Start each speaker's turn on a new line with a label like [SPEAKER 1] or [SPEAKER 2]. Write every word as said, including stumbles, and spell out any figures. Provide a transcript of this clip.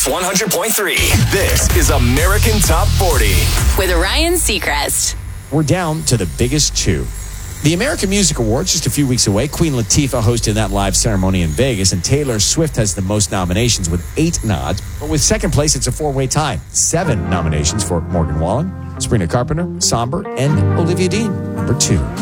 [SPEAKER 1] Mix one hundred point three. This is American Top forty.
[SPEAKER 2] With Ryan Seacrest.
[SPEAKER 3] We're down to the biggest two. The American Music Awards just a few weeks away. Queen Latifah hosted that live ceremony in Vegas, and Taylor Swift has the most nominations with eight nods. But with second place, it's a four-way tie. Seven nominations for Morgan Wallen, Sabrina Carpenter, Somber, and Olivia Dean, number two.